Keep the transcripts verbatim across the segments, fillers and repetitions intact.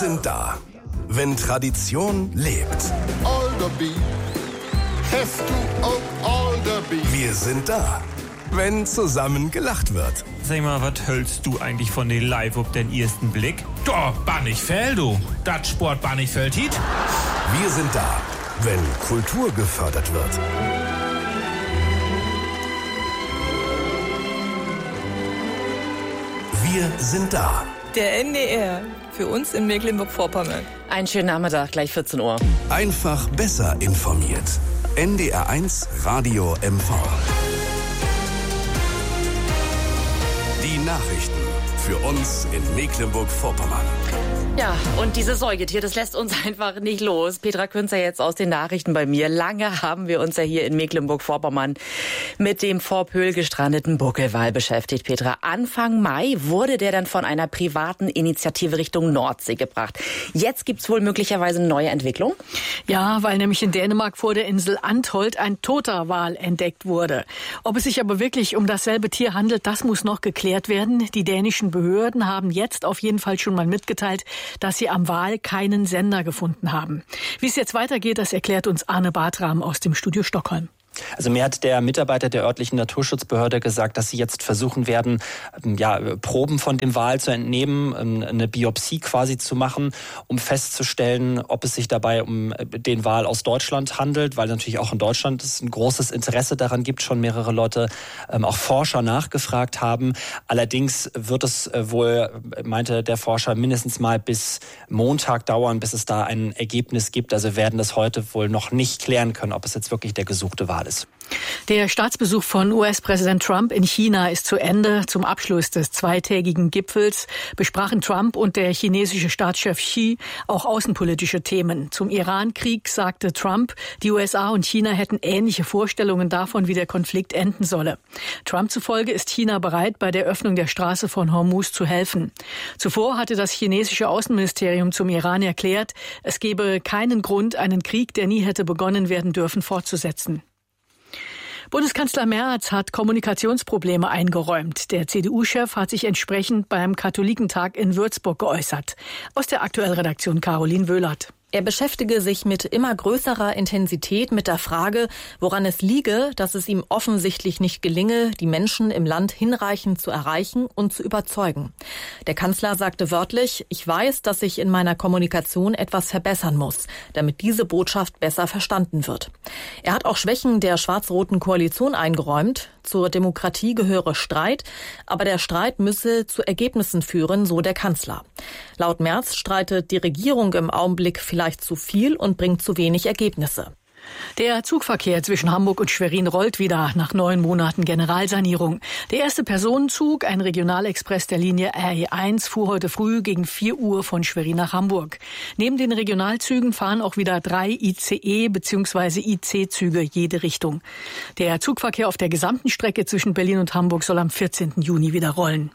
sind da, wenn Tradition lebt. Alderby, hast du auch Alderby? Wir sind da, wenn zusammen gelacht wird. Sag mal, was hältst du eigentlich von den Live auf den ersten Blick? Doch, Bannichfeld, du. Das Sport Bannichfeld hit. Wir sind da, wenn Kultur gefördert wird. Wir sind da. Der N D R, für uns in Mecklenburg-Vorpommern. Einen schönen Nachmittag, gleich vierzehn Uhr. Einfach besser informiert. N D R eins Radio M V. Die Nachrichten für uns in Mecklenburg-Vorpommern. Ja, und dieses Säugetier, das lässt uns einfach nicht los. Petra Künzer jetzt aus den Nachrichten bei mir. Lange haben wir uns ja hier in Mecklenburg-Vorpommern mit dem vor Pöhl gestrandeten Buckelwal beschäftigt, Petra. Anfang Mai wurde der dann von einer privaten Initiative Richtung Nordsee gebracht. Jetzt gibt's wohl möglicherweise eine neue Entwicklung? Ja, weil nämlich in Dänemark vor der Insel Antholt ein toter Wal entdeckt wurde. Ob es sich aber wirklich um dasselbe Tier handelt, das muss noch geklärt werden. Die dänischen Behörden haben jetzt auf jeden Fall schon mal mitgeteilt, dass sie am Wal keinen Sender gefunden haben. Wie es jetzt weitergeht, das erklärt uns Arne Bartram aus dem Studio Stockholm. Also mir hat der Mitarbeiter der örtlichen Naturschutzbehörde gesagt, dass sie jetzt versuchen werden, ja, Proben von dem Wal zu entnehmen, eine Biopsie quasi zu machen, um festzustellen, ob es sich dabei um den Wal aus Deutschland handelt, weil natürlich auch in Deutschland es ein großes Interesse daran gibt, schon mehrere Leute, auch Forscher nachgefragt haben. Allerdings wird es wohl, meinte der Forscher, mindestens mal bis Montag dauern, bis es da ein Ergebnis gibt. Also werden das heute wohl noch nicht klären können, ob es jetzt wirklich der gesuchte Wal ist. Der Staatsbesuch von U S-Präsident Trump in China ist zu Ende. Zum Abschluss des zweitägigen Gipfels besprachen Trump und der chinesische Staatschef Xi auch außenpolitische Themen. Zum Iran-Krieg sagte Trump, die U S A und China hätten ähnliche Vorstellungen davon, wie der Konflikt enden solle. Trump zufolge ist China bereit, bei der Öffnung der Straße von Hormuz zu helfen. Zuvor hatte das chinesische Außenministerium zum Iran erklärt, es gebe keinen Grund, einen Krieg, der nie hätte begonnen werden dürfen, fortzusetzen. Bundeskanzler Merz hat Kommunikationsprobleme eingeräumt. Der C D U-Chef hat sich entsprechend beim Katholikentag in Würzburg geäußert. Aus der Aktuellredaktion Caroline Wöhlert. Er beschäftige sich mit immer größerer Intensität mit der Frage, woran es liege, dass es ihm offensichtlich nicht gelinge, die Menschen im Land hinreichend zu erreichen und zu überzeugen. Der Kanzler sagte wörtlich, ich weiß, dass ich in meiner Kommunikation etwas verbessern muss, damit diese Botschaft besser verstanden wird. Er hat auch Schwächen der schwarz-roten Koalition eingeräumt. Zur Demokratie gehöre Streit, aber der Streit müsse zu Ergebnissen führen, so der Kanzler. Laut Merz streitet die Regierung im Augenblick vielleicht zu viel und bringt zu wenig Ergebnisse. Der Zugverkehr zwischen Hamburg und Schwerin rollt wieder nach neun Monaten Generalsanierung. Der erste Personenzug, ein Regionalexpress der Linie R E eins, fuhr heute früh gegen vier Uhr von Schwerin nach Hamburg. Neben den Regionalzügen fahren auch wieder drei I C E- bzw. I C-Züge jede Richtung. Der Zugverkehr auf der gesamten Strecke zwischen Berlin und Hamburg soll am vierzehnten Juni wieder rollen.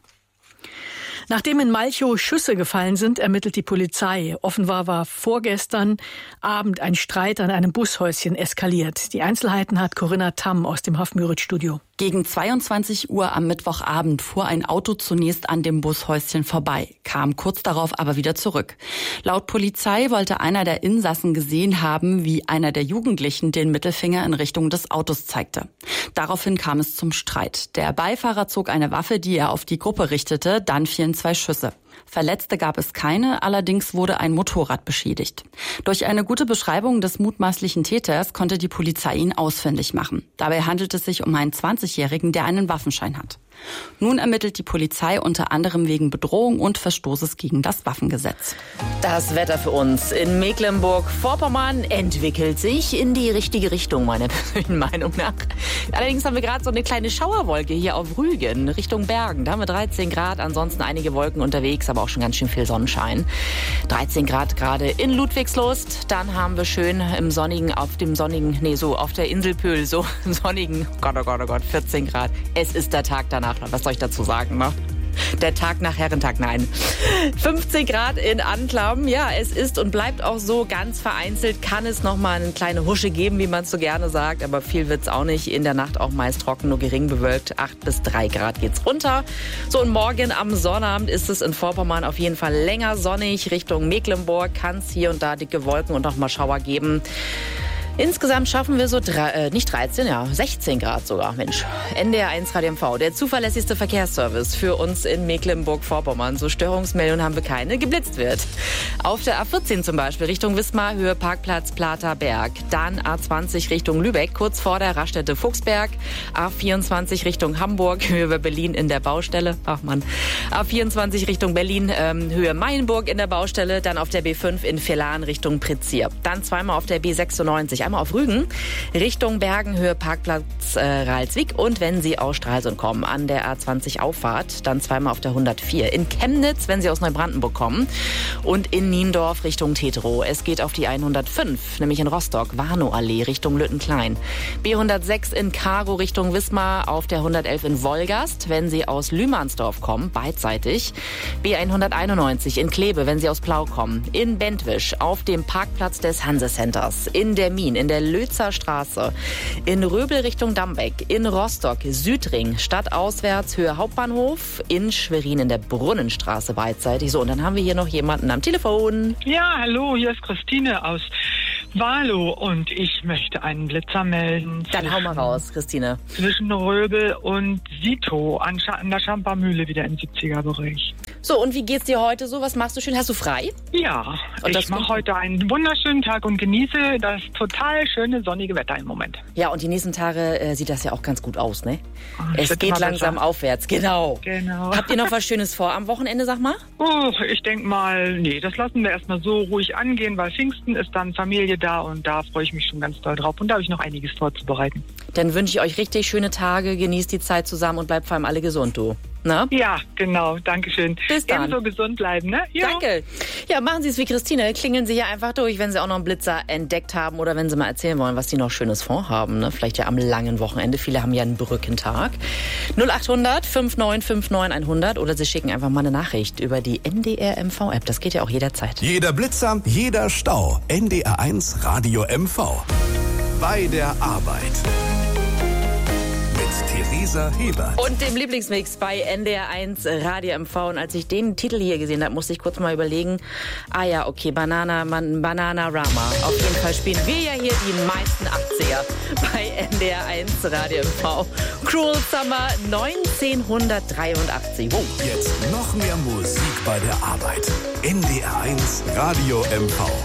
Nachdem in Malchow Schüsse gefallen sind, ermittelt die Polizei. Offenbar war vorgestern Abend ein Streit an einem Bushäuschen eskaliert. Die Einzelheiten hat Corinna Tamm aus dem Hafmüritz-Studio. Gegen zweiundzwanzig Uhr am Mittwochabend fuhr ein Auto zunächst an dem Bushäuschen vorbei, kam kurz darauf aber wieder zurück. Laut Polizei wollte einer der Insassen gesehen haben, wie einer der Jugendlichen den Mittelfinger in Richtung des Autos zeigte. Daraufhin kam es zum Streit. Der Beifahrer zog eine Waffe, die er auf die Gruppe richtete, dann fielen zwei Schüsse. Verletzte gab es keine, allerdings wurde ein Motorrad beschädigt. Durch eine gute Beschreibung des mutmaßlichen Täters konnte die Polizei ihn ausfindig machen. Dabei handelt es sich um einen zwanzigjährigen, der einen Waffenschein hat. Nun ermittelt die Polizei unter anderem wegen Bedrohung und Verstoßes gegen das Waffengesetz. Das Wetter für uns in Mecklenburg-Vorpommern entwickelt sich in die richtige Richtung, meiner persönlichen Meinung nach. Allerdings haben wir gerade so eine kleine Schauerwolke hier auf Rügen, Richtung Bergen. Da haben wir dreizehn Grad, ansonsten einige Wolken unterwegs, aber auch schon ganz schön viel Sonnenschein. dreizehn Grad gerade in Ludwigslust. Dann haben wir schön im sonnigen, auf dem sonnigen, nee, so auf der Insel Pöhl, so im sonnigen, Gott, oh Gott, oh Gott, vierzehn Grad. Es ist der Tag danach. Was soll ich dazu sagen, ne? Der Tag nach Herrentag, nein. fünfzehn Grad in Anklam. Ja, es ist und bleibt auch so. Ganz vereinzelt kann es noch mal eine kleine Husche geben, wie man es so gerne sagt. Aber viel wird's auch nicht. In der Nacht auch meist trocken, nur gering bewölkt. acht bis drei Grad geht's runter. So, und morgen am Sonnabend ist es in Vorpommern auf jeden Fall länger sonnig. Richtung Mecklenburg kann es hier und da dicke Wolken und noch mal Schauer geben. Insgesamt schaffen wir so, drei, äh, nicht dreizehn, ja, sechzehn Grad sogar, Mensch. N D R eins Radio M V, der zuverlässigste Verkehrsservice für uns in Mecklenburg-Vorpommern. So Störungsmeldungen haben wir keine, geblitzt wird. Auf der A vierzehn zum Beispiel, Richtung Wismar, Höhe Parkplatz Plater Berg. Dann A zwanzig Richtung Lübeck, kurz vor der Raststätte Fuchsberg. A vierundzwanzig Richtung Hamburg, Höhe Berlin in der Baustelle. Ach man. A vierundzwanzig Richtung Berlin, ähm, Höhe Mayenburg in der Baustelle. Dann auf der B fünf in Vierlan Richtung Pritzir. Dann zweimal auf der B sechsundneunzig. Einmal auf Rügen, Richtung Bergen, Höhe Parkplatz äh, Ralswiek. Und wenn Sie aus Stralsund kommen, an der A zwanzig Auffahrt, dann zweimal auf der hundertvier. In Chemnitz, wenn Sie aus Neubrandenburg kommen. Und in Niendorf Richtung Tetro. Es geht auf die hundertfünf, nämlich in Rostock, Warnow-Allee Richtung Lüttenklein. B hundertsechs in Karow Richtung Wismar, auf der hundertelf in Wolgast, wenn Sie aus Lühmannsdorf kommen, beidseitig. B hunderteinundneunzig in Kleve, wenn Sie aus Plau kommen. In Bentwisch, auf dem Parkplatz des Hanse Centers. In der Mien, in der Lötzer Straße, in Röbel Richtung Dambeck, in Rostock, Südring, stadtauswärts, Höhe Hauptbahnhof, in Schwerin in der Brunnenstraße beidseitig. So, und dann haben wir hier noch jemanden am Telefon. Ja, hallo, hier ist Christine aus Walo und ich möchte einen Blitzer melden. Dann hau mal raus, Christine. Zwischen Röbel und Sito an, Scha- an der Schampermühle wieder im siebziger-Bereich. So, und wie geht's dir heute so? Was machst du schön? Hast du frei? Ja, und ich mache heute einen wunderschönen Tag und genieße das total schöne sonnige Wetter im Moment. Ja, und die nächsten Tage äh, sieht das ja auch ganz gut aus, ne? Oh, es geht langsam besser. Aufwärts, genau. Genau. Habt ihr noch was Schönes vor am Wochenende, sag mal? Oh, ich denke mal, nee, das lassen wir erstmal so ruhig angehen, weil Pfingsten ist dann Familie da und da freue ich mich schon ganz doll drauf. Und da habe ich noch einiges vorzubereiten. Dann wünsche ich euch richtig schöne Tage, genießt die Zeit zusammen und bleibt vor allem alle gesund, du. Na? Ja, genau, Dankeschön. Bis dann. Ebenso gesund bleiben, ne? Jo. Danke. Ja, machen Sie es wie Christine, klingeln Sie hier einfach durch, wenn Sie auch noch einen Blitzer entdeckt haben oder wenn Sie mal erzählen wollen, was Sie noch Schönes vorhaben, ne? Vielleicht ja am langen Wochenende, viele haben ja einen Brückentag. null acht hundert fünf neun fünf neun hundert oder Sie schicken einfach mal eine Nachricht über die N D R M V App, das geht ja auch jederzeit. Jeder Blitzer, jeder Stau, N D R eins Radio M V. Bei der Arbeit. Theresa Hebert. Und dem Lieblingsmix bei N D R eins Radio M V. Und als ich den Titel hier gesehen habe, musste ich kurz mal überlegen, ah ja, okay, Banana, Man, Bananarama. Auf jeden Fall spielen wir ja hier die meisten achtziger bei N D R eins Radio M V. Cruel Summer neunzehnhundertdreiundachtzig. Wow. Jetzt noch mehr Musik bei der Arbeit. N D R eins Radio M V.